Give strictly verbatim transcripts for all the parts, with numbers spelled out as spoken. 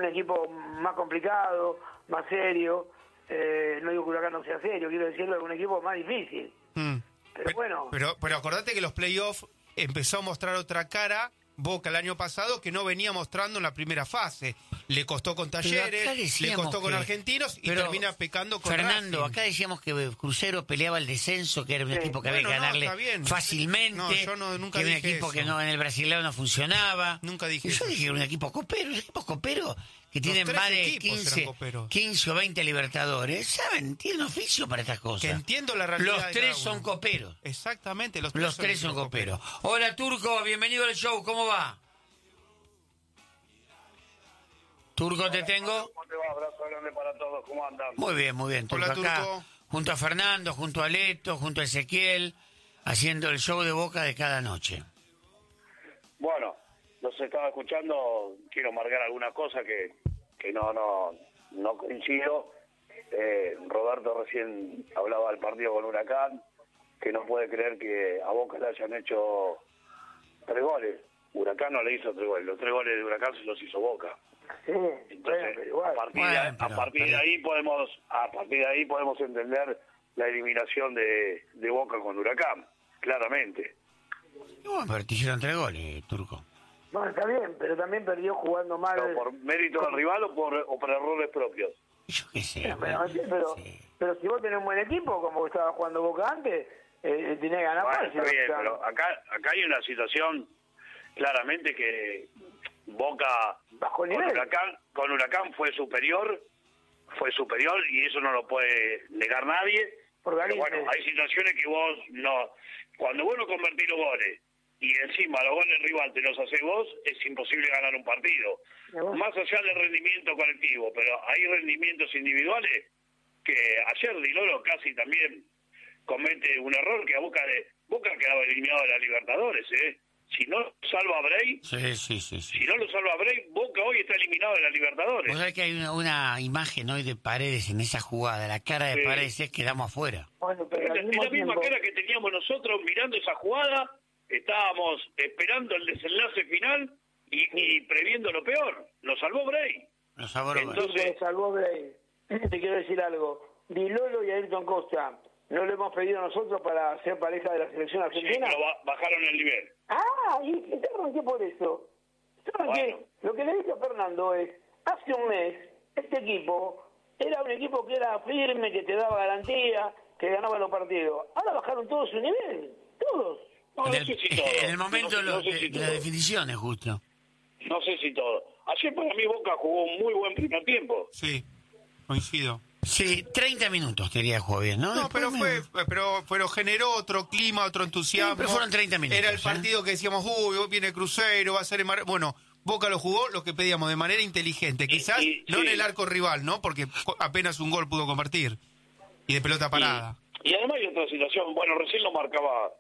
equipo más complicado, más serio. Eh, no digo que Huracán no sea serio, quiero decirlo, es un equipo más difícil. Mm. Pero, pero bueno. Pero, pero acordate que los playoffs empezó a mostrar otra cara Boca el año pasado que no venía mostrando en la primera fase. Le costó con Talleres, le costó con que, Argentinos y termina pecando con Fernando, Racing. Acá decíamos que Crucero peleaba el descenso, que era un sí. equipo que bueno, había que no, ganarle fácilmente, no, yo no, nunca que era un dije equipo eso. que no, en el Brasileirao no funcionaba. Nunca dije y yo eso. dije que era un equipo copero, un equipo copero que tienen tres más de equipos eran quince o veinte Libertadores, ¿saben? Tienen oficio para estas cosas. Que entiendo la realidad. Los de tres cada son uno. coperos. Exactamente, los tres Los son, tres son coperos. Hola, Turco, bienvenido al show, ¿cómo va? Turco, ¿te tengo? ¿Cómo te va? Abrazo grande para todos, ¿cómo andan? Muy bien, muy bien. Turco, Hola, acá, Turco. junto a Fernando, junto a Leto, junto a Ezequiel, haciendo el show de Boca de cada noche. Bueno, los estaba escuchando, quiero marcar alguna cosa que, que no, no, no coincido. Eh, Roberto recién hablaba del partido con Huracán, que no puede creer que a Boca le hayan hecho tres goles. Huracán no le hizo tres goles, los tres goles de Huracán se los hizo Boca. Sí, Entonces, bueno, pero igual. a partir, Bueno, de, pero- a partir pero- de ahí podemos, a partir de ahí podemos entender la eliminación de, de Boca con Huracán, claramente. Y bueno, pero te hicieron tres goles, Turco. No, está bien, pero también perdió jugando mal. Pero ¿por mérito del rival o por, o por errores propios? Yo qué sé. Pero, bueno, pero, pero, sí. pero si vos tenés un buen equipo, como estaba jugando Boca antes, eh, tenés que ganar Bueno, fácil, está bien, o sea, pero acá, acá hay una situación claramente que Boca Bajo el con nivel. Huracán, con Huracán fue superior, fue superior y eso no lo puede negar nadie. Pero Organice. bueno, hay situaciones que vos no, cuando vos no convertís los goles y encima los goles rival te los haces vos, es imposible ganar un partido. ¿no? Más allá del rendimiento colectivo, pero hay rendimientos individuales que ayer Di Loro casi también comete un error que a Boca de Boca quedaba eliminado de la Libertadores, ¿eh? Si no salva a Bray, Sí, sí, sí. sí. si no lo salva a Bray, Boca hoy está eliminado de la Libertadores. Vos sabés que hay una, una imagen hoy de Paredes en esa jugada, la cara de Sí. Paredes es quedamos afuera. Bueno, pero Es al la mismo misma tiempo, cara que teníamos nosotros mirando esa jugada, estábamos esperando el desenlace final y, y previendo lo peor. Lo salvó Bray. Los sabrosos. Entonces- se salvó Bray. Te quiero decir algo. Di Lolo y Ayrton Costa, ¿no lo hemos pedido nosotros para ser pareja de la selección Sí, argentina? pero ba- bajaron el nivel. Ah, y te arranqué por eso. ¿Saben Bueno. qué? Lo que le dije a Fernando es, hace un mes, este equipo era un equipo que era firme, que te daba garantía, que ganaba los partidos. Ahora bajaron todos su nivel, todos. No, En no el, sé si todo. en el momento No- lo- no sé de, si de las todo. definiciones, justo. No sé si todo. Ayer para mí Boca jugó un muy buen primer tiempo. Sí, coincido. Sí, treinta minutos quería jugar bien, ¿no? No, Después pero me- fue, pero, pero generó otro clima, otro entusiasmo. Sí, pero fueron treinta minutos, Era el ¿eh? partido que decíamos, uy, hoy viene Cruzeiro, va a ser... en Mar-". Bueno, Boca lo jugó lo que pedíamos, de manera inteligente. Quizás y- no sí. en el arco rival, ¿no? Porque apenas un gol pudo convertir. Y de pelota parada. Y, y además hay otra situación. Bueno, recién lo marcaba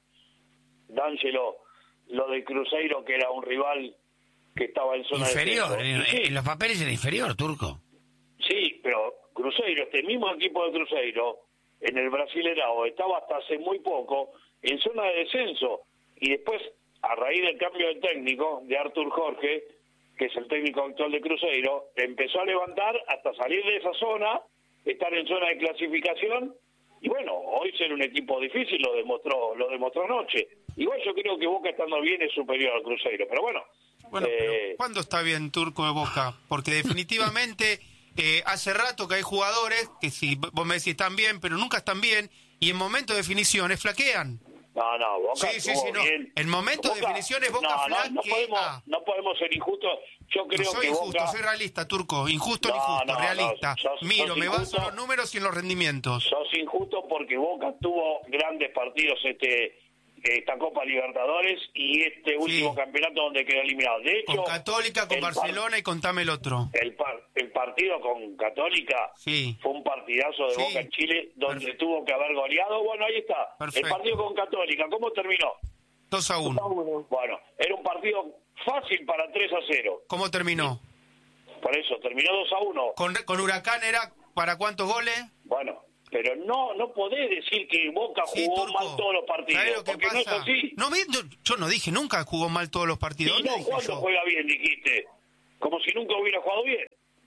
D'Angelo, lo de Cruzeiro, que era un rival que estaba en zona Inferior, de en, descenso. Y sí, en los papeles era inferior, Turco. sí, pero Cruzeiro, este mismo equipo de Cruzeiro, en el Brasileirao, estaba hasta hace muy poco en zona de descenso. Y después, a raíz del cambio de técnico, de Artur Jorge, que es el técnico actual de Cruzeiro, empezó a levantar hasta salir de esa zona, estar en zona de clasificación, y bueno, hoy ser un equipo difícil lo demostró, lo demostró anoche. Igual yo creo que Boca estando bien es superior al Cruzeiro, pero bueno. Bueno, eh, pero ¿cuándo está bien Turco de Boca? Porque definitivamente eh, hace rato que hay jugadores que si vos me decís están bien, pero nunca están bien, y en momentos de definiciones flaquean. No, no, Boca Sí, sí, estuvo sí, no. bien. En momentos de definiciones, Boca no, no, no flaquea. podemos, no podemos ser injustos. Yo creo No soy que injusto, Boca... soy realista, Turco. Injusto No, ni justo, no, no, realista. sos- Miro, sos me baso injusto. en los números y en los rendimientos. Sos injusto porque Boca tuvo grandes partidos este esta Copa Libertadores y este último campeonato donde quedó eliminado. De hecho, Con Católica, con el par- Barcelona y contame el otro. El, par- el partido con Católica Sí. fue un partidazo de Sí. Boca en Chile donde Perfecto. tuvo que haber goleado. Bueno, ahí está. Perfecto. El partido con Católica, ¿cómo terminó? dos a uno. Bueno, era un partido fácil para tres a cero. ¿Cómo terminó? Por eso, terminó dos a uno. ¿Con, con Huracán era para cuántos goles? Bueno, pero no no podés decir que Boca Sí, jugó Turco. mal todos los partidos, ¿Sabés lo que porque no es pasa? así. No, me- no, yo no dije nunca jugó mal todos los partidos. Y ¿Dónde no, dije cuando yo? juega bien, dijiste. Como si nunca hubiera jugado bien.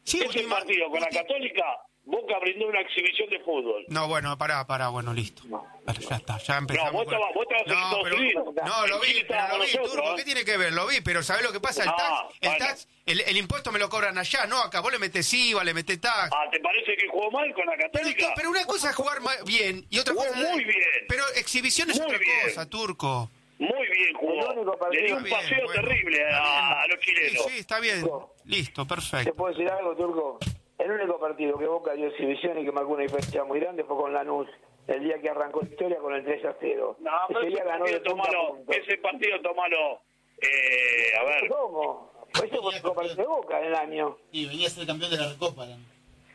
Sí, Ese última- partido con la última- Católica, Boca brindó una exhibición de fútbol. No, bueno, pará, pará, bueno, listo. Vale, ya está, ya empezamos. No, vos con- estabas- vos estabas en no, Estados pero- Unidos. no, lo En vi, Chile pero lo estábamos vi, nosotros, Turco, ¿eh? ¿qué tiene que ver? Lo vi, pero ¿sabés lo que pasa? El No, tax, el bueno. tax, el, el impuesto me lo cobran allá, no acá. Vos le metés I V A, le metés tax. Ah, ¿te parece que jugó mal con la Pero, Católica? pero una cosa es jugar ma- bien y otra Jugó cosa es... muy bien. Pero exhibición es Muy otra bien. cosa, Turco. Muy bien jugó. El único partido- Le dio un Está bien, paseo bueno. terrible Está a, bien. a los chilenos. Sí, sí, está bien. Listo, ¿Te perfecto. puedo decir algo, Turco? El único partido que Boca dio exhibición y que marcó una diferencia muy grande fue con Lanús, el día que arrancó la historia con el tres a cero. No, pero Ese ese día ganó de partido punta a tomalo, punta. ese partido tomalo, eh, a ver, ¿Cómo? Pues eso fue el único partido de Boca en el año. Y venía a ser campeón de la Recopa. ¿no?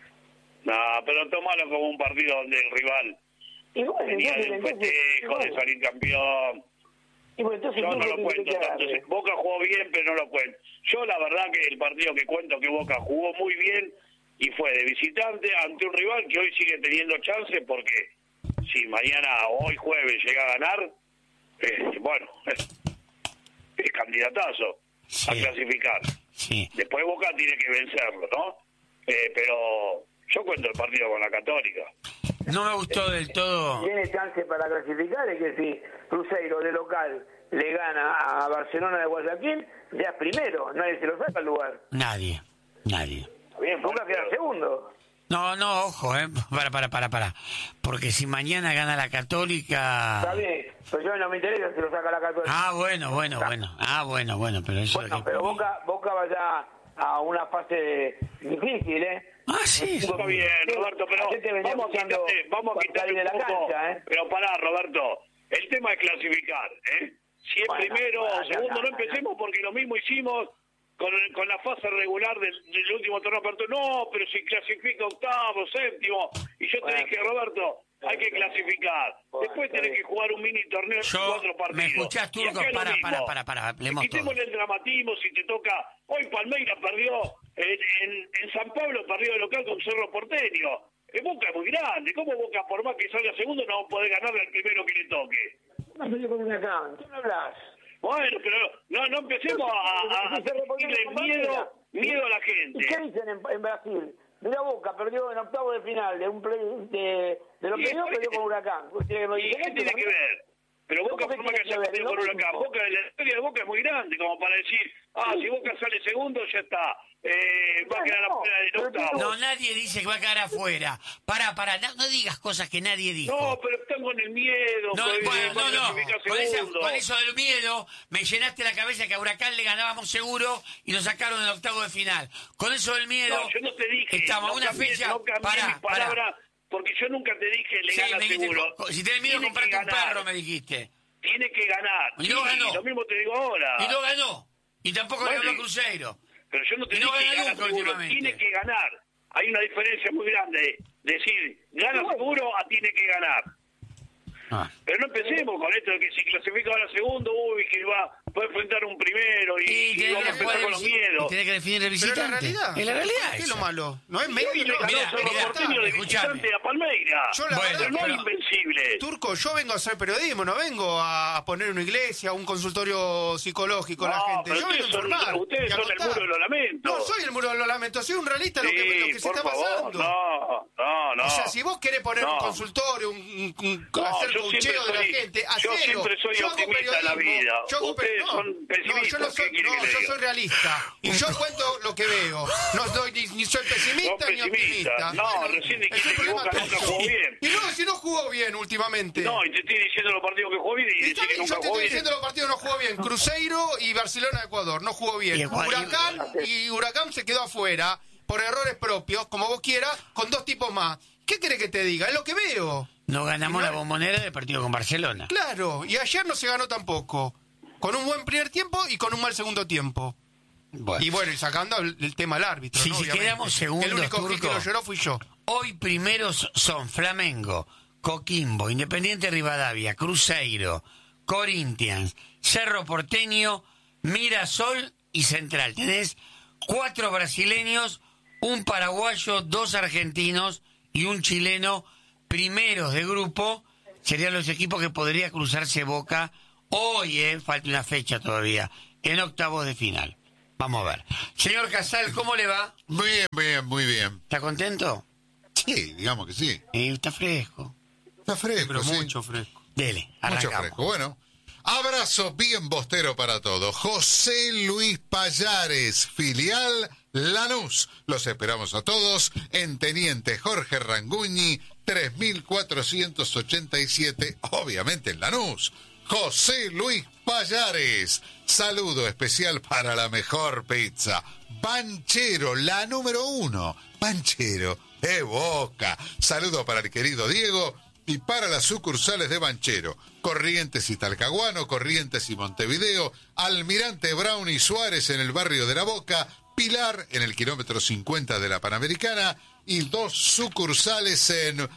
no, pero tomalo como un partido donde el rival Y bueno, venía entonces, de un entonces, festejo, de salir campeón. y bueno, entonces Yo Turco no lo tiene que cuento tanto. quedarle. Boca jugó bien, pero no lo cuento. Yo la verdad que el partido que cuento que Boca jugó muy bien y fue de visitante ante un rival que hoy sigue teniendo chance porque si mañana o hoy jueves llega a ganar, eh, bueno, es, es candidatazo Sí. a clasificar. Sí. Después Boca tiene que vencerlo, ¿no? Eh, pero yo cuento el partido con la Católica. No me gustó del todo. Tiene chance para clasificar, es que si Cruzeiro de local le gana a Barcelona de Guayaquil, ya es primero, nadie se lo saca al lugar. Nadie, nadie. Bien, Boca queda segundo. No, no, ojo, eh. Para, para, para, para. Porque si mañana gana la Católica. Está bien, pero yo no me interesa si lo saca la Católica. Ah, bueno, bueno, bueno. Ah, bueno, bueno, pero eso. Bueno, es- pero Boca, Boca va ya a una fase difícil, ¿eh? Ah, sí. Está bien, Roberto, pero Ayer te venía vamos a escuchando quitarle, vamos a cuando quitarle salí de un la poco. cancha, ¿eh? Pero pará, Roberto, el tema es clasificar, ¿eh? Si es Bueno, primero bueno, o ya, segundo, ya, no ya. empecemos porque lo mismo hicimos con, con la fase regular del, del último torneo aperto. No, pero si clasifica octavo, séptimo, y yo Bueno. te dije, Roberto, hay que clasificar. Bueno, Después está tenés bien. que jugar un mini torneo de Yo, cuatro partidos. ¿me escuchás, Y Turco? acá es lo Para, mismo. para, para, para, hablemos Quitemos todos. el dramatismo si te toca. Hoy Palmeiras perdió en, en, en San Pablo, perdió de local con Cerro Porteño. El Boca es muy grande. ¿Cómo Boca, por más que salga segundo, no va a poder ganarle al primero que le toque? No soy yo con una can, ¿qué me hablas? Bueno, pero no, no empecemos a, a, a Cerro Porteño darle con miedo, Palmeiras. miedo a la ¿Y qué gente. dicen en, en Brasil? Mira Boca, perdió en octavo de final de un play, de, de los Y playoffs, eso- perdió con Huracán. ¿Usted me ¿Y dice qué esto tiene que también? ver? Pero Boca, ¿Cómo que por más que tiene haya que ver? perdido con Lo Huracán, mismo. Boca, la historia de Boca es muy grande como para decir, ah, si Boca sale segundo, ya está. Eh, va a quedar No, afuera del pero octavo. No, nadie dice que va a quedar afuera. Para, para, no, no digas cosas que nadie dijo. No, pero están con el miedo. No, pues, bueno, van a no, no. clasificar Con, esa- segundo. con eso del miedo, me llenaste la cabeza que a Huracán le ganábamos seguro y nos sacaron en octavo de final. Con eso del miedo, No, yo no te dije. estamos a no una cambié, fecha. No cambié Pará, mis pará. palabras, porque yo nunca te dije le Sí, gana me dijiste, seguro. co- si tenés miedo, Tiene que comprate un ganar. perro, me dijiste. Tiene que ganar. Y no Sí, ganó. Lo mismo te digo ahora. Y no ganó. Y tampoco le Bueno, habló y- Cruzeiro. Pero yo no te y no dije gana gana nunca seguro. últimamente. Tiene que ganar. Hay una diferencia muy grande. Decir, gana seguro a tiene que ganar. Ah. Pero no empecemos con esto de que si clasifica ahora segundo, uy, que va, va a enfrentar un primero y, Y y tenés vamos a que empezar jugar con los el visi- y miedos. tenés que definir el Pero es visitante. la realidad. Es la realidad. ¿Qué es eso. lo malo? No es Y medio. hoy le ganó Mirá, Cerro mirá, Porteño de escuchame. visitante a Palmeiras. Yo la Bueno, verdad, no pero- es invencible. Turco, yo vengo a hacer periodismo, no vengo a poner una iglesia, un consultorio psicológico a la No, gente. pero Yo vengo a ustedes son- informar. ustedes y a son el contar. muro de los lamentos. No soy el muro de los lamentos, soy un realista de lo que, lo que Sí, se por está favor. pasando. No, no, no. O sea, si vos querés poner No. un consultorio, un, un- un- No, hacer yo siempre coacheo de la soy- gente, yo hacelo. siempre soy Yo hago optimista en la periodismo, vida. yo hago Ustedes per- no, son no, yo no pesimistas, soy, ¿qué quieren no, que le yo diga? soy realista. Y yo cuento lo que veo. No soy ni, ni soy pesimista Sos ni optimista. pesimista. No, recién dijiste es un que problema Boca nunca jugó tuyo. bien. Y no, si no jugó bien últimamente. No, y te estoy diciendo los partidos que jugó bien y Y decís está que bien, nunca yo te jugó estoy bien. diciendo los partidos no jugó bien. Cruzeiro y Barcelona de Ecuador no jugó bien. Y Ecuador- Huracán y Huracán se quedó afuera por errores propios, como vos quieras, con dos tipos más. ¿Qué querés que te diga? Es lo que veo. No ganamos Y no- la bombonera del partido con Barcelona. Claro, y ayer no se ganó tampoco. Con un buen primer tiempo y con un mal segundo tiempo. Bueno. Y bueno, y sacando el, el tema al árbitro. Sí, ¿no? si Obviamente. quedamos segundos, El único que- que Turco. lo lloró fui yo. Hoy primeros son Flamengo, Coquimbo, Independiente Rivadavia, Cruzeiro, Corinthians, Cerro Porteño, Mirasol y Central. Tenés cuatro brasileños, un paraguayo, dos argentinos y un chileno, primeros de grupo. Serían los equipos que podría cruzarse Boca hoy, eh, falta una fecha todavía, en octavos de final. Vamos a ver. Señor Casal, ¿cómo le va? Muy bien, muy bien, muy bien. ¿Está contento? Sí, digamos que sí. Eh, está fresco. Está fresco, Pero sí. mucho fresco. Dele, Mucho arrancamos. fresco. Bueno, abrazo bien bostero para todos. José Luis Payares, filial Lanús. Los esperamos a todos en Teniente Jorge Ranguñi, tres mil cuatrocientos ochenta y siete, obviamente en Lanús. José Luis Payares. Saludo especial para la mejor pizza. Banchero, la número uno. Banchero de Boca. Saludo para el querido Diego y para las sucursales de Banchero. Corrientes y Talcahuano, Corrientes y Montevideo, Almirante Brown y Suárez en el barrio de La Boca, Pilar en el kilómetro cincuenta de la Panamericana y dos sucursales en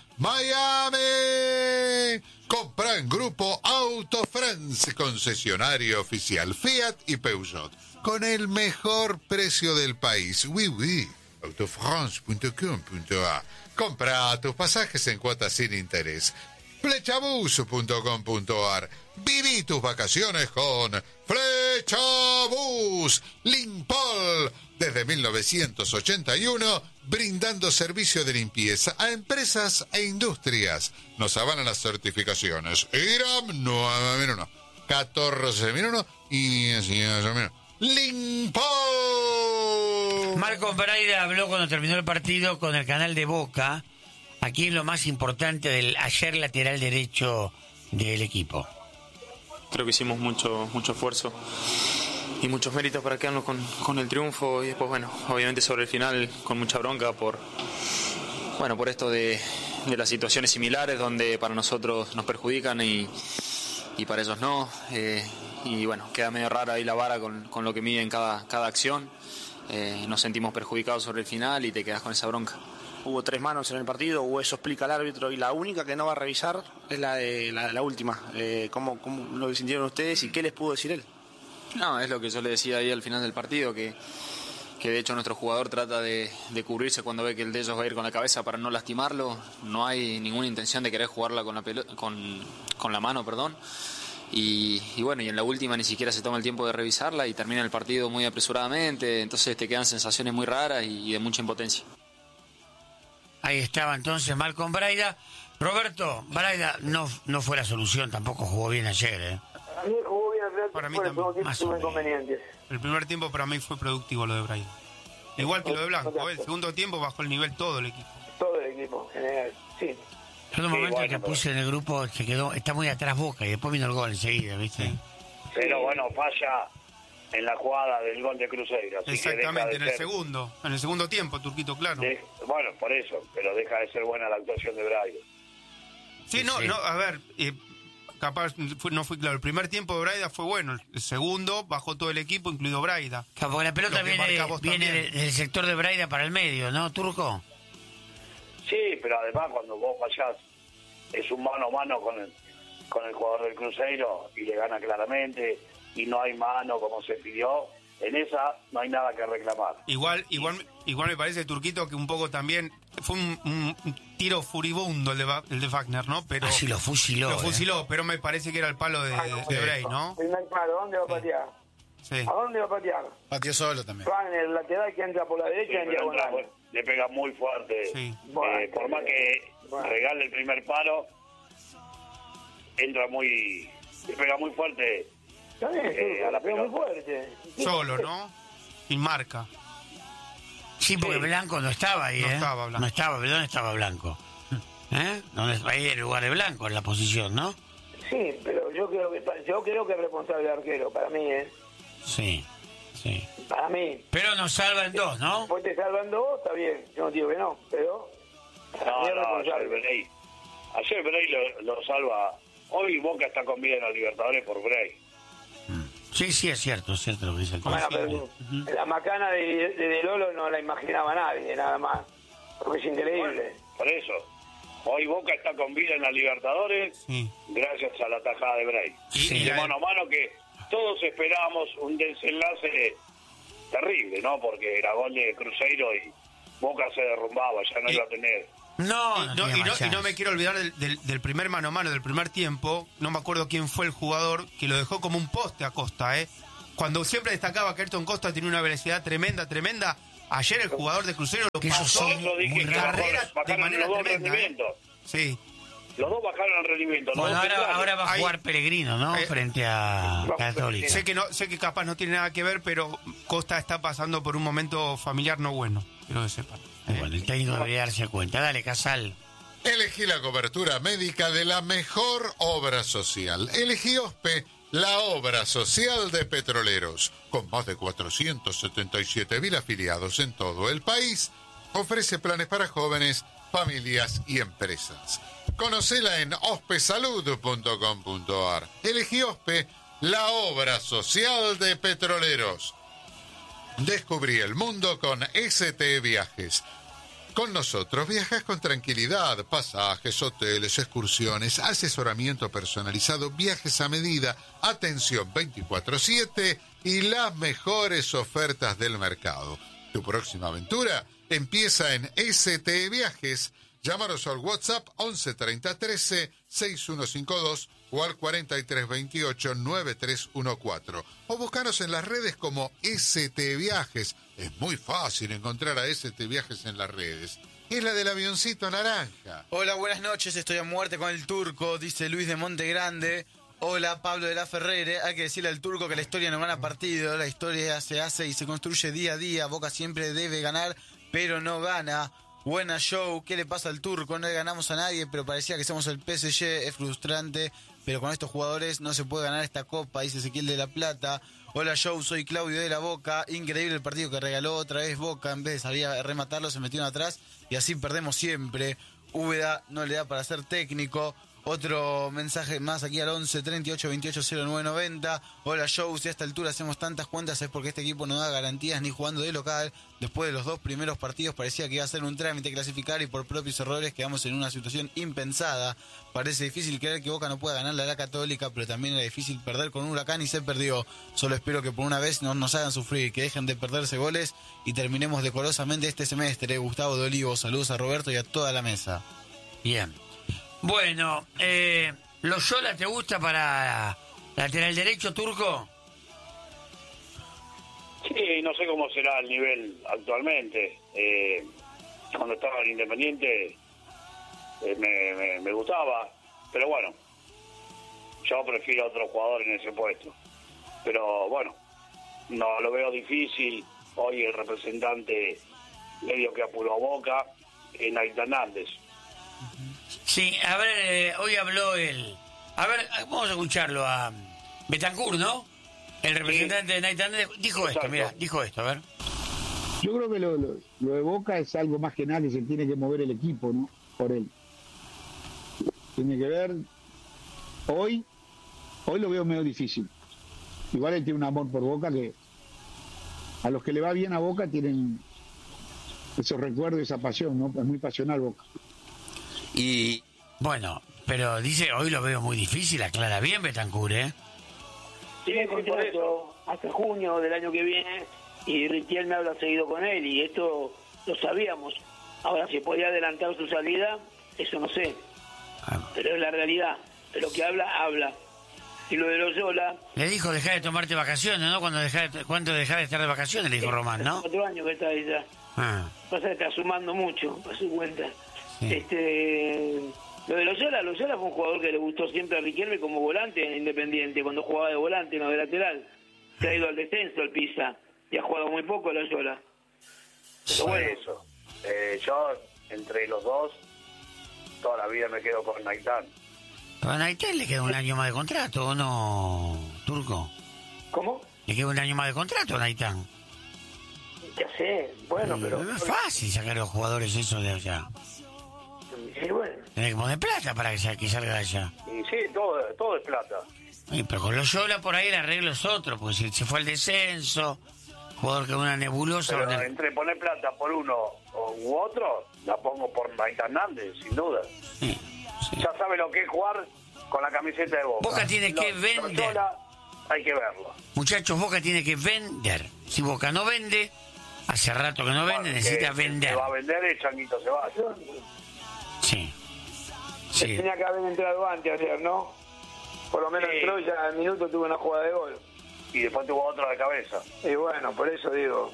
Miami. Compra en Grupo Auto France, concesionario oficial Fiat y Peugeot, con el mejor precio del país. Oui, oui. autofrance punto com punto a. Compra tus pasajes en cuotas sin interés. Flechabus punto com punto a r. Viví tus vacaciones con Flechabus. Limpol, desde mil novecientos ochenta y uno, brindando servicio de limpieza a empresas e industrias. Nos avalan las certificaciones IRAM nueve mil uno, catorce mil uno y dieciocho mil uno. Limpol. Marcos Braida habló cuando terminó el partido con el canal de Boca. Aquí es lo más importante del ayer lateral derecho del equipo. Creo que hicimos mucho mucho esfuerzo y muchos méritos para quedarnos con, con el triunfo, y después, bueno, obviamente sobre el final con mucha bronca por bueno por esto de, de las situaciones similares donde para nosotros nos perjudican y, y para ellos no. Eh, y bueno, queda medio rara ahí la vara con, con lo que mide en cada, cada acción. Eh, nos sentimos perjudicados sobre el final y te quedas con esa bronca. Hubo tres manos en el partido, o eso explica el árbitro, y la única que no va a revisar es la de la, la última. Eh, ¿cómo, ¿Cómo lo sintieron ustedes y qué les pudo decir él? No, es lo que yo le decía ahí al final del partido, que, que de hecho nuestro jugador trata de, de cubrirse cuando ve que el de ellos va a ir con la cabeza para no lastimarlo. No hay ninguna intención de querer jugarla con la, pelota, con, con la mano, perdón. Y, y bueno, y en la última ni siquiera se toma el tiempo de revisarla y termina el partido muy apresuradamente, entonces te quedan sensaciones muy raras y, y de mucha impotencia. Ahí estaba entonces Malcolm Braida. Roberto, Braida no, no fue la solución, tampoco jugó bien ayer, ¿eh? Para mí jugó bien el Real, Para mí por el también, segundo tiempo más tuvo o menos. inconvenientes. El primer tiempo para mí fue productivo lo de Braida. Igual que lo de Blanco, ¿eh? El segundo tiempo bajó el nivel todo el equipo. Todo el equipo, en general, sí. Yo en un Sí, momento bueno, que pero- puse en el grupo se quedó, está muy atrás Boca y después vino el gol enseguida, ¿viste? Pero bueno, falla en la jugada del gol de Cruzeiro. Así Exactamente, que en deja de el ser- segundo. En el segundo tiempo, Turquito, claro. de- bueno, por eso, pero deja de ser buena la actuación de Braida. Sí, no, Sí. no, a ver, eh, capaz fue- no fue claro. El primer tiempo de Braida fue bueno. El segundo bajó todo el equipo, incluido Braida. Claro, porque la pelota Lo que viene, marca vos viene también. del sector de Braida para el medio, ¿no, Turco? Sí, pero además cuando vos fallás es un mano a mano con el, con el jugador del Cruzeiro y le gana claramente y no hay mano como se pidió. En esa no hay nada que reclamar. Igual, igual, igual me parece, Turquito, que un poco también fue un, un- un tiro furibundo el de, Va- el de Wagner, ¿no? Pero Así lo fusiló. lo ¿eh? fusiló, pero me parece que era el palo de, de Bray, ¿no? Primer palo, ¿dónde va a patear? Sí. ¿A dónde va a patear? Pateó solo también. Wagner, el lateral que entra por la Sí, derecha en pero entra, diagonal. le pega muy fuerte. Sí. Eh, por más que Bueno. regale el primer palo, entra muy... le pega muy fuerte. Está bien, Eh, a la pegó muy pelota. fuerte. Solo, ¿no? Sin marca. Sí, porque Sí. Blanco no estaba ahí, No ¿eh? estaba Blanco. No estaba, ¿dónde estaba Blanco? ¿Eh? ¿Dónde está ahí el lugar de Blanco en la posición, no? Sí, pero yo creo que yo creo que es responsable el arquero, para mí, ¿eh? Sí, sí. Para mí. Pero nos salvan dos, ¿no? Después te salvan dos, está bien. Yo no digo que no, pero... para mí No, es no, ayer responsable. Bray. Ayer Bray lo, lo salva. Hoy Boca está con vida en la Libertadores por Bray. Sí, sí, es cierto, es cierto lo que dice el Bueno, Turco. pero la macana de, de, de Lolo no la imaginaba nadie, nada más. Porque es increíble. Por eso. Hoy Boca está con vida en la Libertadores Sí. gracias a la tajada de Bray. Sí, Y de la- mano a mano que todos esperábamos un desenlace terrible, ¿no? Porque era gol de Cruzeiro y Boca se derrumbaba, ya no Y- iba a tener. No, Y no, no, tiene y, no, más y no chance. me quiero olvidar del, del- del primer mano a mano, del primer tiempo. No me acuerdo quién fue el jugador que lo dejó como un poste a Costa, ¿eh? cuando siempre destacaba que Ayrton Costa tiene una velocidad tremenda, tremenda, ayer el jugador de Cruzeiro lo Que ellos pasó son Yo dije muy que carrera de bajaron manera los dos tremenda. ¿eh? rendimientos. Sí. Los dos bajaron el rendimiento. los Bueno, dos ahora, centrales. ahora va a Ahí- jugar Pellegrino, ¿no? Eh, Frente a Católica. Sé que no, sé que capaz no tiene nada que ver, pero Costa está pasando por un momento familiar no bueno, quiero que sepan. Eh, Bueno, el técnico debería darse cuenta. Dale, Casal. Elegí la cobertura médica de la mejor obra social. Elegí OSPE, la obra social de Petroleros. Con más de cuatrocientos setenta y siete mil afiliados en todo el país, ofrece planes para jóvenes, familias y empresas. Conocela en ospesalud punto com punto ar. Elegí OSPE, la obra social de Petroleros. Descubrí el mundo con S T Viajes. Con nosotros viajas con tranquilidad, pasajes, hoteles, excursiones, asesoramiento personalizado, viajes a medida, atención veinticuatro siete y las mejores ofertas del mercado. Tu próxima aventura empieza en S T Viajes. Llámanos al WhatsApp once treinta trece sesenta y uno cincuenta y dos o al cuarenta y tres veintiocho noventa y tres catorce. O búscanos en las redes como S T Viajes. Es muy fácil encontrar a S T Viajes en las redes. Es la del avioncito naranja. Hola, buenas noches, estoy a muerte con el turco, dice Luis de Montegrande. Hola, Pablo de la Ferrere. Hay que decirle al turco que la historia no gana partido, la historia se hace y se construye día a día. Boca siempre debe ganar, pero no gana. Buena show, ¿qué le pasa al turco? No le ganamos a nadie, pero parecía que somos el P S G, es frustrante, pero con estos jugadores no se puede ganar esta copa, dice Ezequiel de la Plata. Hola show, soy Claudio de la Boca, increíble el partido que regaló otra vez Boca, en vez de salir a rematarlo se metieron atrás y así perdemos siempre. Úbeda no le da para ser técnico. Otro mensaje más aquí al once treinta y ocho veintiocho cero nueve noventa. Hola show, si a esta altura hacemos tantas cuentas es porque este equipo no da garantías ni jugando de local. Después de los dos primeros partidos parecía que iba a ser un trámite clasificar y por propios errores quedamos en una situación impensada. Parece difícil creer que Boca no pueda ganarle a la Católica, pero también era difícil perder con un Huracán y se perdió. Solo espero que por una vez no nos hagan sufrir, que dejen de perderse goles y terminemos decorosamente este semestre. Gustavo de Olivo, saludos a Roberto y a toda la mesa. Bien. Bueno, eh, ¿Loyola te gusta para lateral derecho, turco? Sí, no sé cómo será el nivel actualmente. Eh, cuando estaba en Independiente eh, me, me, me gustaba, pero bueno, yo prefiero a otro jugador en ese puesto. Pero bueno, no lo veo difícil. Hoy el representante medio que apuró a Boca es Naitán Hernández. Sí, a ver, eh, hoy habló el... A ver, vamos a escucharlo a Betancur, ¿no? El representante sí. de Naitán dijo Exacto. esto, mira, dijo esto, a ver. Yo creo que lo, lo, lo de Boca es algo más que nada que se tiene que mover el equipo, ¿no? Por él. Tiene que ver... Hoy, hoy lo veo medio difícil. Igual él tiene un amor por Boca que... A los que le va bien a Boca tienen esos recuerdos, esa pasión, ¿no? Es muy pasional Boca. Y... Bueno, pero dice, hoy lo veo muy difícil, aclara bien Betancur, ¿eh? Tiene contrato hasta junio del año que viene y Riquelme habla seguido con él y esto lo sabíamos. Ahora, si podía adelantar su salida, eso no sé. Ah. Pero es la realidad. Pero que habla, habla. Y lo de Loyola... Le dijo dejar de tomarte vacaciones, ¿no? Cuando dejar de, cuando dejar de estar de vacaciones, le dijo Román, ¿no? Cuatro años que está ahí ya. Ah. Pasa que está sumando mucho, a su cuenta. Sí. Este... Lo de Loyola, Loyola fue un jugador que le gustó siempre a Riquelme como volante en Independiente, cuando jugaba de volante, no de lateral. Se ha ido al descenso el Pisa y ha jugado muy poco Loyola. Pero bueno, eso. Eh, yo, entre los dos, toda la vida me quedo con Naitán. A Naitán le queda un año más de contrato, ¿o no, Turco? ¿Cómo? ¿Le queda un año más de contrato a Naitán? Ya sé, bueno, y, pero... No es fácil sacar a los jugadores eso de allá. Sí, bueno. Tenés que poner plata para que, sea, que salga de allá. Y sí, todo, todo es plata. Sí, pero con Loyola por ahí el arreglo es otro, porque si se fue al descenso, jugador que es una nebulosa... Pero una... entre poner plata por uno u otro, la pongo por Naitán Hernández, sin duda. Sí, sí. Ya sabe lo que es jugar con la camiseta de Boca. Boca tiene Lo, que vender. Loyola, hay que verlo. Muchachos, Boca tiene que vender. Si Boca no vende, hace rato que no vende, bueno, necesita que, vender. Se va a vender el Changuito Ceballos. Sí. Sí. Tenía que haber entrado antes ayer, ¿no? Por lo menos sí. Entró y ya al minuto tuvo una jugada de gol. y después tuvo otra de cabeza. Y bueno, por eso digo.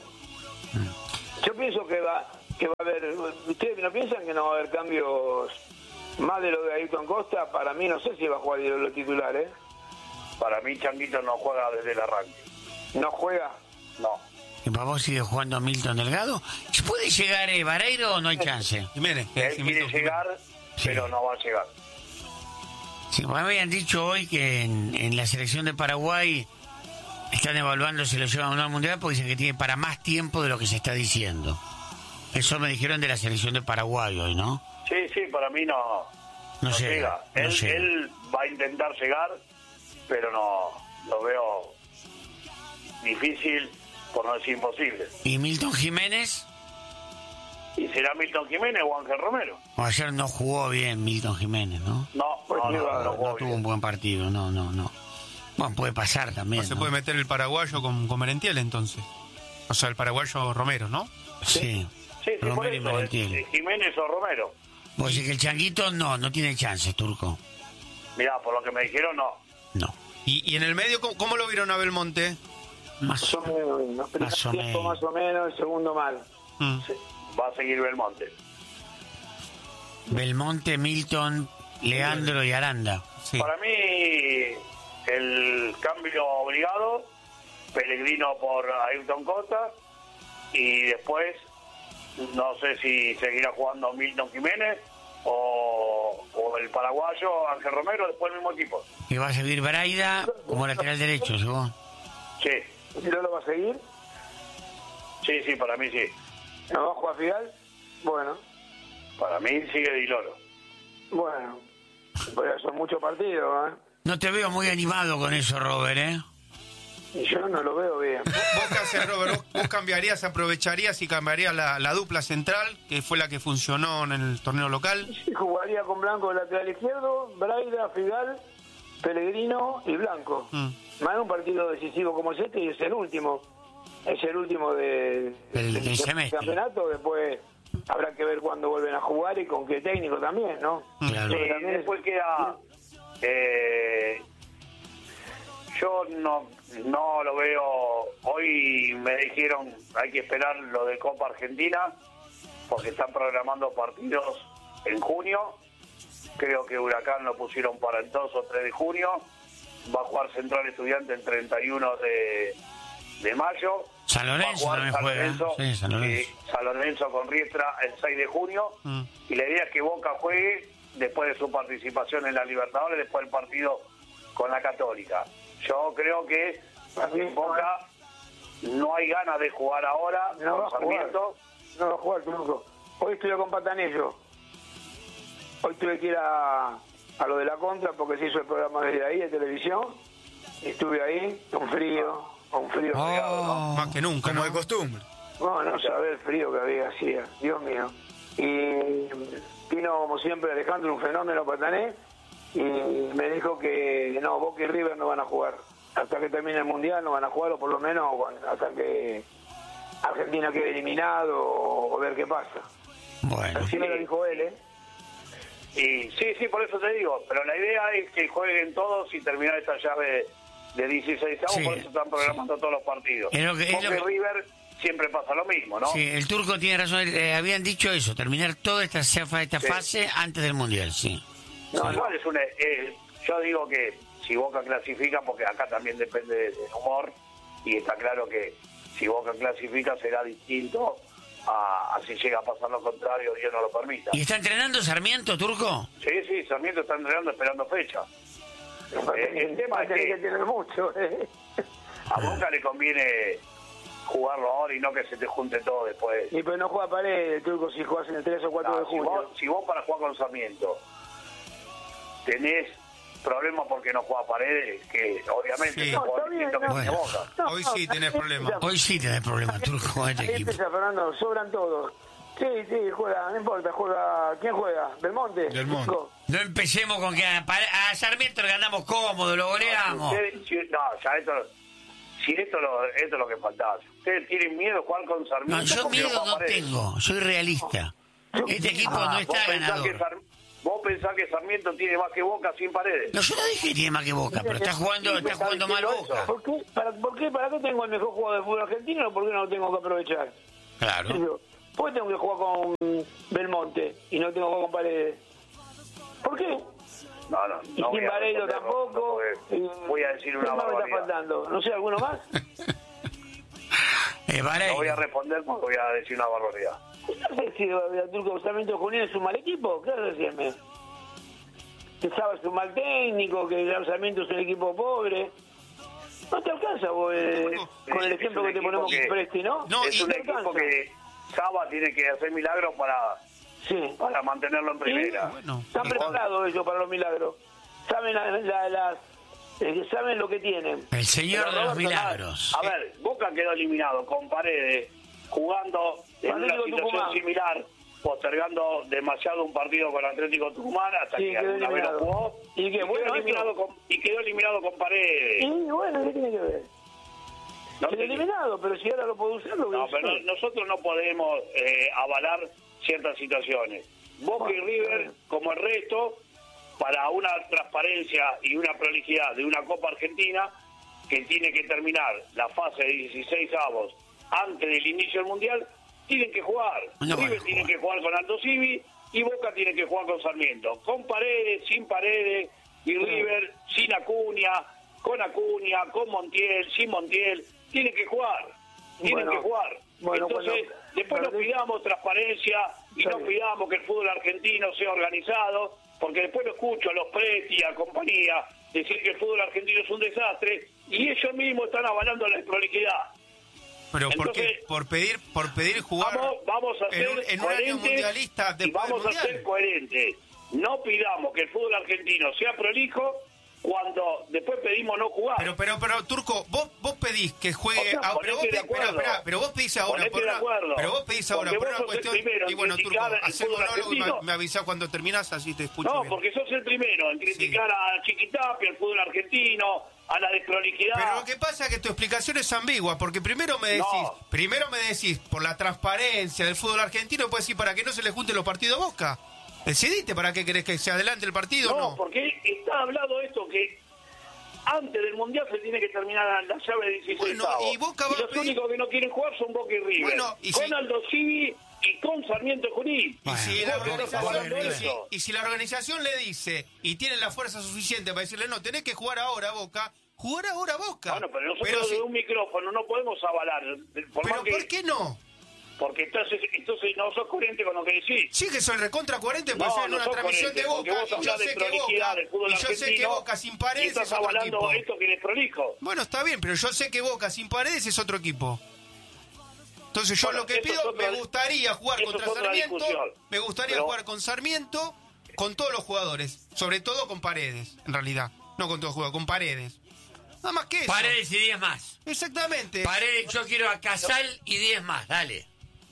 Yo pienso que va que va a haber. ¿Ustedes no piensan que no va a haber cambios más de lo de Ayrton Costa? Para mí, no sé si va a jugar de los titulares. Para mí, Changuito no juega desde el arranque. ¿No juega? No. ¿Y para vos sigue jugando Milton Delgado? ¿Puede llegar eh, Vareiro o no hay chance? Jiménez. Él quiere llegar, Sí. pero no va a llegar. Sí, me habían dicho hoy que en, en la selección de Paraguay están evaluando si lo llevan o no al Mundial porque dicen que tiene para más tiempo de lo que se está diciendo. Eso me dijeron de la selección de Paraguay hoy, ¿no? Sí, sí, para mí no, No, no llega. llega. no Él, llega. él va a intentar llegar, pero no lo veo difícil, por no decir imposible. ¿Y Milton Jiménez? ¿Y será Milton Jiménez o Ángel Romero? O ayer no jugó bien Milton Jiménez, ¿no? No, no, no, no, No, jugó tuvo bien. un buen partido, no, no, no. Bueno, puede pasar también. No se ¿no? puede meter el paraguayo con, con Merentiel entonces. O sea, el paraguayo Romero, ¿no? Sí. Sí, sí, por Romero y eso, Merentiel. eh, Jiménez o Romero. Vos decís que el Changuito no, no tiene chance, Turco. Mirá, por lo que me dijeron, no. No. Y, y en el medio, ¿cómo, cómo lo vieron a Belmonte? Más o menos. El Más o primer tiempo menos. más o menos, el segundo mal. Mm. Sí, va a seguir Belmonte. Belmonte, Milton, Leandro y Aranda. Sí. Para mí, el cambio obligado, Pellegrino por Ayrton Costa, y después, no sé si seguirá jugando Milton Jiménez o, o el paraguayo Ángel Romero, después el mismo equipo. Y va a seguir Braida como lateral derecho, ¿según? Sí, ¿Y no lo va a seguir? sí, sí, para mí sí. ¿No va a jugar Fidal? Bueno, Para mí sigue Di Loro. bueno. Pero son muchos partidos, ¿eh? No te veo muy animado con eso, Robert, ¿eh? Y yo no lo veo bien. ¿Vos qué haces, Robert? ¿Vos, vos cambiarías, aprovecharías y cambiarías la, la dupla central, que fue la que funcionó en el torneo local? Sí, jugaría con Blanco de lateral izquierdo, Braida, Fidal, Pellegrino y Blanco. Mm. Más en un partido decisivo como es este, y es el último. Es el último de, Del- del del semestre. campeonato. Después habrá que ver cuándo vuelven a jugar y con qué técnico también, ¿no? Claro. Sí, Pero también es- después queda... eh, yo no, no lo veo... Hoy me dijeron hay que esperar lo de Copa Argentina porque están programando partidos en junio. Creo que Huracán lo pusieron para el dos o tres de junio. Va a jugar Central Estudiante el treinta y uno de, de mayo. San Lorenzo Va a jugar también San juega. Lorenzo, Sí, San Lorenzo. eh, San Lorenzo con Riestra el seis de junio. Mm. Y la idea es que Boca juegue después de su participación en la Libertadores, después del partido con la Católica. Yo creo que Boca no hay ganas de jugar ahora No va con a jugar. Sarmiento. No va a jugar, Turco. Hoy estuve con Patanello. Hoy tuve que ir a, a lo de la contra porque se hizo el programa desde ahí, de televisión. Y estuve ahí, con frío, con frío. Oh. pegado, ¿no? Más que nunca, Como ¿no? de costumbre. No, no sabés el frío que había, hacía, Dios mío. Y vino, como siempre, Alejandro, un fenómeno patané, y me dijo que no, Boca y River no van a jugar. Hasta que termine el Mundial no van a jugar, o por lo menos hasta que Argentina quede eliminado, o ver qué pasa. Bueno. Así me lo dijo él, ¿eh? Y sí, sí, por eso te digo. Pero la idea es que jueguen todos y terminar esta llave de dieciséis avos. Sí. Por eso están programando todos los partidos. Es lo que- es Boca lo y que- River siempre pasa lo mismo, ¿no? Sí, el Turco tiene razón. eh, habían dicho eso, terminar toda esta, cefa- esta Sí. fase antes del Mundial, sí. No, igual es una... eh, yo digo que si Boca clasifica, porque acá también depende del humor, y está claro que si Boca clasifica será distinto a, a si llega a pasar lo contrario, Dios no lo permita. ¿Y está entrenando Sarmiento, Turco? Sí, sí, Sarmiento está entrenando esperando fecha. Eh, el tema es Tiene que que tener mucho, ¿eh? a Boca le conviene jugarlo ahora y no que se te junte todo después. Y pues no juega Paredes, Turco, si juegas en el tres o cuatro No, de si, junio. vos, si vos para jugar con Sarmiento tenés problemas porque no juega Paredes, que obviamente Sí. es un No, jugador está bien, distinto que no. tiene Bueno. Boca. No, Hoy no, sí tenés ahí problemas. empieza- Hoy sí tenés problemas, Turco, con este Ahí equipo. empieza Fernando, sobran todos. Sí, sí, juega, no importa, juega. ¿Quién juega? ¿Belmonte? Belmonte. Turco. No empecemos con que a, a Sarmiento le ganamos cómodo, lo goleamos. Ustedes- si- no, ya esto, si esto, lo, esto es lo que faltaba. Si ustedes tienen miedo de jugar con Sarmiento, No, yo porque miedo juega no Paredes. tengo, soy realista. Este equipo Ah, no vos está pensás que ganador. Sar- vos pensás que Sarmiento tiene más que Boca sin Paredes. No, yo no dije que tiene más que Boca, pero está jugando, está jugando mal Boca. ¿Por qué? ¿Para, por qué? ¿Para qué tengo el mejor jugador del fútbol argentino? ¿Por qué no lo tengo que aprovechar? Claro. ¿Por qué tengo que jugar con Belmonte y no tengo que jugar con Paredes? ¿Por qué? No, no, y no sin Vareiro tampoco. No, voy a decir una ¿Qué más me está barbaridad. faltando? No sé, ¿alguno más? eh, no voy a responder porque voy a decir una barbaridad. ¿Qué decir, Turco? ¿Sarmiento Junín es un mal equipo? ¿Qué vas a decirme? Que Saba es un mal técnico, que el Sarmiento es un equipo pobre. No te alcanza vos, eh, con el ejemplo que te ponemos con Presti, ¿no? No, es un te equipo alcanza. que Saba tiene que hacer milagros para, sí. para mantenerlo en primera. Sí, bueno. Están preparados ellos para los milagros. Saben, la, la, las, eh, saben lo que tienen. El señor Pero de los Roberto, milagros. A ver, Boca quedó eliminado con Paredes, jugando en una situación Tucumán. similar, postergando demasiado un partido con Atlético Tucumán hasta sí, que alguna vez lo jugó y, que, y, bueno, quedó eliminado con, y quedó eliminado con Paredes. Y bueno, ¿qué tiene que ver? No quedó eliminado, pero si ahora lo puedo usar, lo voy a No, usar. pero nosotros no podemos eh, avalar ciertas situaciones. Boca y River, como el resto, para una transparencia y una prolijidad de una Copa Argentina que tiene que terminar la fase de dieciséis avos antes del inicio del Mundial, tienen que jugar. No River tiene que jugar con Aldo Civi y Boca tiene que jugar con Sarmiento. Con Paredes, sin Paredes, y River sin Acuña, con Acuña, con Montiel, sin Montiel. Tienen que jugar. Tienen Bueno, que jugar. bueno, Entonces, bueno, después nos pidamos transparencia y nos pidamos que el fútbol argentino sea organizado, porque después lo escucho a los Presti, a compañía, decir que el fútbol argentino es un desastre, y ellos mismos están avalando la desprolijidad. Pero Entonces, porque por pedir por pedir jugar vamos, vamos a ser en un, en un año coherentes mundialista y después vamos del a mundial. ser coherentes. No pidamos que el fútbol argentino sea prolijo cuando después pedimos no jugar. Pero, pero, pero, Turco, vos, vos pedís que juegue... O sea, ah, pero, vos ponete de pedís, pero, acuerdo. espera, pero vos pedís ahora Ponete por de una, acuerdo. pero vos pedís ahora Porque por vos una sos el cuestión... primero en Y bueno, Turco, criticar el hacé el fútbol monólogo y me, argentino. me avisás cuando terminás, así te escucho No, bien. porque sos el primero en criticar a Chiquitapia, al fútbol argentino, a la desprolijidad. Pero lo que pasa es que tu explicación es ambigua, porque primero me decís, No. primero me decís por la transparencia del fútbol argentino, y después decís para que no se le junten los partidos a Boca. Decidiste para qué querés que se adelante el partido o No, no. porque está hablado esto que antes del Mundial se tiene que terminar la llave de dieciséis Bueno, avos. y Boca va a los pedir- únicos que no quieren jugar son Boca y River. Bueno, y con si- Aldo Civi y con Sarmiento Junín. Y si, Y la vos estás organización, hablando de y, si, eso. y si la organización le dice y tiene la fuerza suficiente para decirle no, tenés que jugar ahora Boca, jugar ahora Boca. Bueno, pero nosotros Pero desde si- un micrófono no podemos avalar. Por pero más que, ¿por qué no? Porque entonces, entonces no sos coherente con lo que decís. Sí que soy recontra coherente, porque No, soy en no una sos transmisión de coherente, porque Boca vos y yo hablás de sé que prolijidad Boca, del fútbol y yo sé que argentino, Boca sin y Paredes estás es otro avalando equipo. esto que es prolijo. Bueno, está bien, pero yo sé que Boca sin Paredes es otro equipo. Entonces yo Bueno, lo que eso pido, es otra- me gustaría jugar eso contra es otra Sarmiento, discusión. me gustaría Pero- jugar con Sarmiento, con todos los jugadores, sobre todo con Paredes, en realidad, no con todos los jugadores, con Paredes. Nada más que eso. Paredes y diez más. Exactamente. Paredes, yo quiero a Casal y diez más, dale.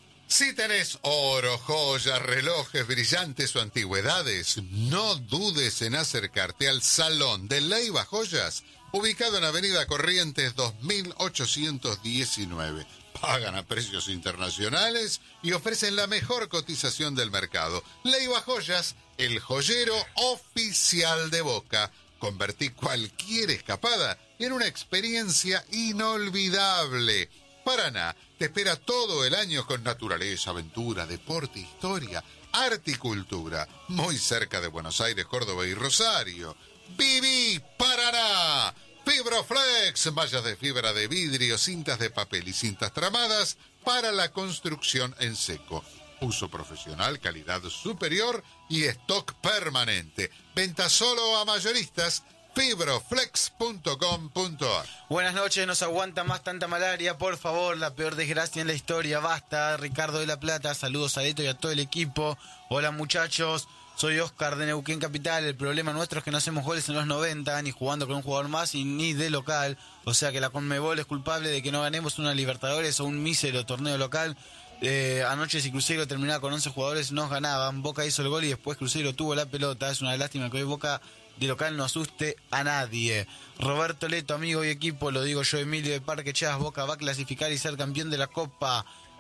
Si tenés oro, joyas, relojes brillantes o antigüedades, no dudes en acercarte al Salón de Leiva Joyas, ubicado en Avenida Corrientes dos mil ochocientos diecinueve. Pagan a precios internacionales y ofrecen la mejor cotización del mercado. Leiva Joyas, el joyero oficial de Boca. Convertí cualquier escapada en una experiencia inolvidable. Paraná te espera todo el año con naturaleza, aventura, deporte, historia, arte y cultura. Muy cerca de Buenos Aires, Córdoba y Rosario. ¡Viví Paraná! Fibroflex, mallas de fibra de vidrio, cintas de papel y cintas tramadas para la construcción en seco. Uso profesional, calidad superior y stock permanente. Venta solo a mayoristas. fibroflex punto com punto ar. Buenas noches, nos aguanta más tanta malaria, por favor, la peor desgracia en la historia, basta. Ricardo de la Plata, saludos a Leto y a todo el equipo. Hola muchachos, soy Oscar de Neuquén Capital. El problema nuestro es que no hacemos goles en los noventa, ni jugando con un jugador más y ni de local. O sea que la Conmebol es culpable de que no ganemos una Libertadores o un mísero torneo local. Eh, anoche si Cruzeiro terminaba con once jugadores nos ganaban. Boca hizo el gol y después Cruzeiro tuvo la pelota. Es una lástima que hoy Boca de local no asuste a nadie. Roberto Leto, amigo y equipo, lo digo yo, Emilio de Parque Chas. Boca va a clasificar y ser campeón de la Copa.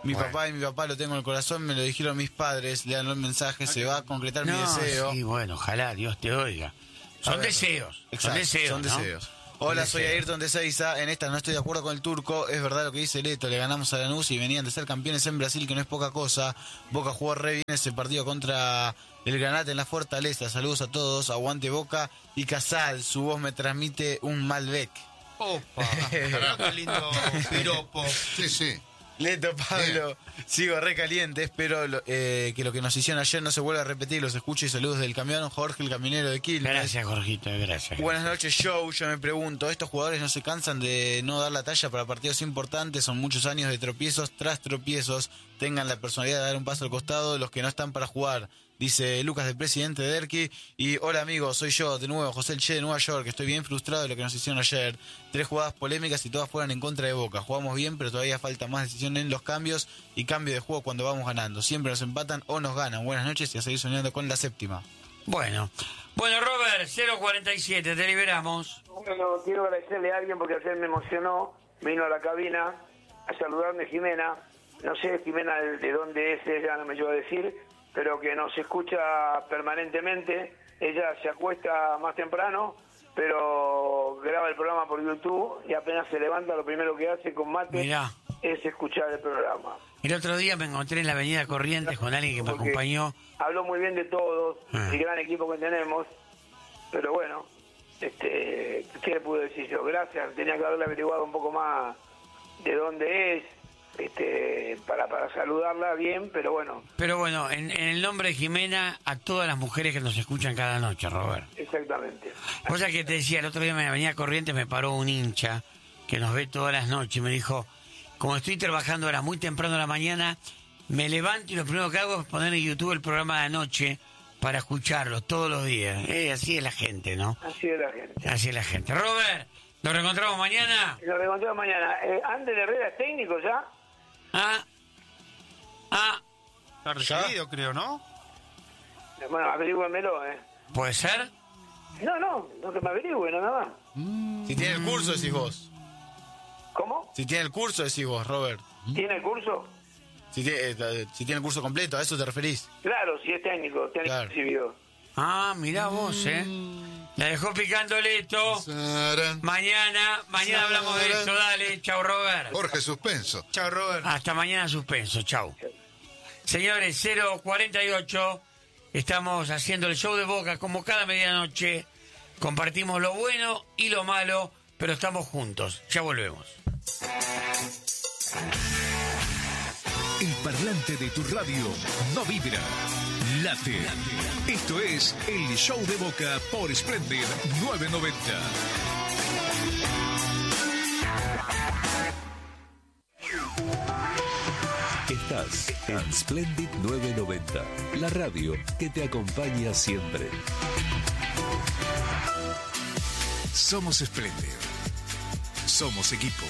Mi Bueno. papá y mi papá lo tengo en el corazón, me lo dijeron mis padres, lean el mensaje, se va a concretar mi No, deseo. sí, bueno, ojalá Dios te oiga. Son ver, deseos, Exacto, son deseos, son ¿no? deseos. Hola, Son soy deseos. Ayrton de Seiza. En esta no estoy de acuerdo con el turco. Es verdad lo que dice Leto. Le ganamos a Lanús y venían de ser campeones en Brasil, que no es poca cosa. Boca jugó re bien ese partido contra el Granate en la Fortaleza. Saludos a todos. Aguante Boca y Casal. Su voz me transmite un Malbec. Opa, qué lindo piropo. Sí, sí. Leto, Pablo, sigo re caliente, espero lo- eh, que lo que nos hicieron ayer no se vuelva a repetir, los escucho y saludos del camión, Jorge, el camionero de Quilmes. Gracias, Jorgito, gracias. Buenas noches, show, yo me pregunto, ¿estos jugadores no se cansan de no dar la talla para partidos importantes? Son muchos años de tropiezos tras tropiezos, tengan la personalidad de dar un paso al costado los que no están para jugar. Dice Lucas, del presidente de Derqui. Y hola amigos, soy yo de nuevo, José El Che de Nueva York. Estoy bien frustrado de lo que nos hicieron ayer. Tres jugadas polémicas y todas fueron en contra de Boca. Jugamos bien, pero todavía falta más decisión en los cambios y cambio de juego cuando vamos ganando. Siempre nos empatan o nos ganan. Buenas noches y a seguir soñando con la séptima. Bueno, bueno, Robert, cero cuarenta y siete, te liberamos. Bueno, quiero agradecerle a alguien porque ayer me emocionó. Vino a la cabina a saludarme Jimena. No sé, Jimena, de, de dónde es, ella no me llegó a decir, pero que nos escucha permanentemente. Ella se acuesta más temprano, pero graba el programa por YouTube y apenas se levanta, lo primero que hace con mate Mirá. es escuchar el programa. El otro día me encontré en la avenida Corrientes con alguien que me Porque acompañó. Habló muy bien de todos, Ah. el gran equipo que tenemos, pero bueno, este, ¿qué le pude decir yo? Gracias, tenía que haberle averiguado un poco más de dónde es, este, para, para saludarla bien, pero bueno, Pero bueno, en, en el nombre de Jimena, a todas las mujeres que nos escuchan cada noche, Robert. exactamente. Cosa que te decía, el otro día en la avenida Corrientes me paró un hincha que nos ve todas las noches y me dijo, como estoy trabajando ahora muy temprano en la mañana, me levanto y lo primero que hago es poner en YouTube el programa de anoche para escucharlo todos los días. Eh, así es la gente, ¿no? Así es la gente. Así es la gente. Robert, nos reencontramos mañana. Nos reencontramos mañana. Eh, Ander Herrera es técnico ya. Ah, ah, Está recibido, creo, ¿no? Bueno, averígüemelo, ¿eh? ¿puede ser? No, no, no que me averigüe, nada más. Si tiene el curso, decís vos. ¿Cómo? Si tiene el curso, decís vos, Robert. ¿Tiene el curso? Si tiene, eh, si tiene el curso completo, ¿a eso te referís? Claro, si es técnico, técnico Claro. recibido. Ah, mirá vos, ¿eh? La dejó picando Leto. Saran. Mañana, mañana hablamos de esto. Dale, chau, Robert. Jorge Suspenso. Chao, Robert. Hasta mañana suspenso, chau. Señores, cero cuarenta y ocho, estamos haciendo el show de Boca como cada medianoche. Compartimos lo bueno y lo malo, pero estamos juntos. Ya volvemos. El parlante de tu radio no vibra, late. Esto es el show de Boca por Splendid nueve noventa. Estás en Splendid nueve noventa, la radio que te acompaña siempre. Somos Splendid. Somos equipo.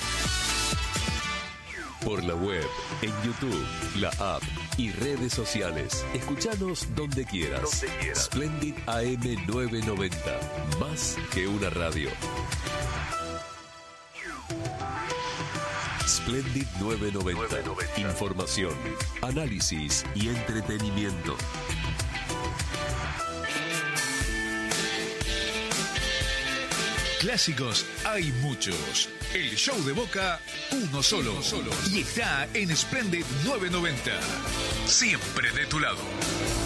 Por la web, en YouTube, la app y redes sociales. Escuchanos donde quieras. Donde quieras. Splendid A M nueve noventa. Más que una radio. Splendid nueve noventa. Información, análisis y entretenimiento. Clásicos hay muchos. El show de Boca, uno solo. Y está en Splendid nueve noventa. Siempre de tu lado.